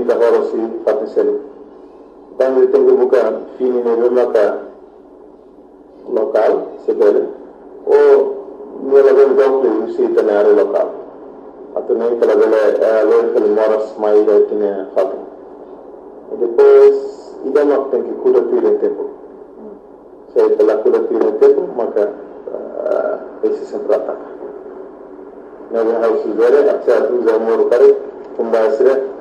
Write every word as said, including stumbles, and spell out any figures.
da hora si patisel tangi tengu buka fini ne rumaka lokal sebele o nela ben dokle usi tanare lokal atau nem pela bele loja pelo moras mais da tinha fato e depois ida não tem que cuidar tudo tempo se pela cuidar tudo tempo maka esse sempre ataca não é o suzere até tu já moro kare kumbasre